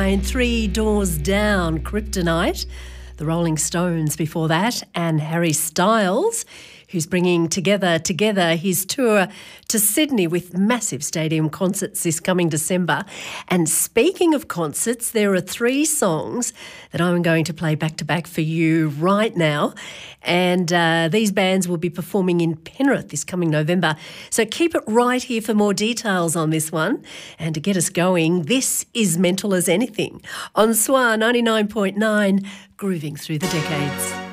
9, Three Doors Down, Kryptonite. The Rolling Stones before that, and Harry Styles, who's bringing together his tour to Sydney with massive stadium concerts this coming December. And speaking of concerts, there are 3 songs that I'm going to play back-to-back for you right now. And these bands will be performing in Penrith this coming November. So keep it right here for more details on this one. And to get us going, this is Mental as Anything on SWR 99.9, grooving through the decades.